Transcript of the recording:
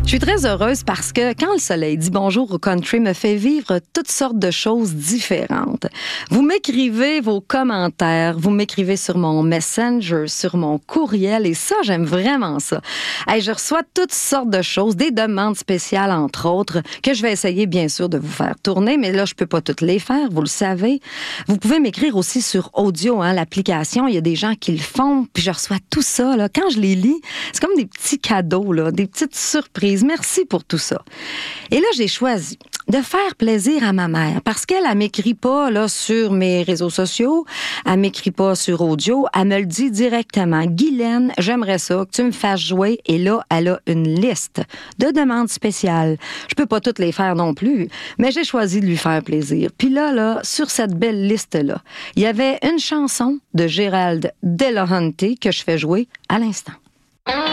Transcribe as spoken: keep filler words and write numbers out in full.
Je suis très heureuse parce que quand le soleil dit bonjour au country me fait vivre toutes sortes de choses différentes. Vous m'écrivez vos commentaires, vous m'écrivez sur mon Messenger, sur mon courriel et ça, j'aime vraiment ça. Hey, je reçois toutes sortes de choses, des demandes spéciales entre autres, que je vais essayer bien sûr de vous faire tourner, mais là, je peux pas toutes les faire, vous le savez. Vous pouvez m'écrire aussi sur Audio, hein, l'application, il y a des gens qui le font, puis je reçois tout ça. Là. Quand je les lis, c'est comme des petits cadeaux, là, des petites surprises. Merci pour tout ça. Et là, j'ai choisi de faire plaisir à ma mère parce qu'elle, elle m'écrit pas là, sur mes réseaux sociaux, elle m'écrit pas sur Audio, elle me le dit directement. Guylaine, j'aimerais ça que tu me fasses jouer. Et là, elle a une liste de demandes spéciales. Je peux pas toutes les faire non plus, mais j'ai choisi de lui faire plaisir. Puis là, là, sur cette belle liste-là, il y avait une chanson de Gérald Delahunty que je fais jouer à l'instant.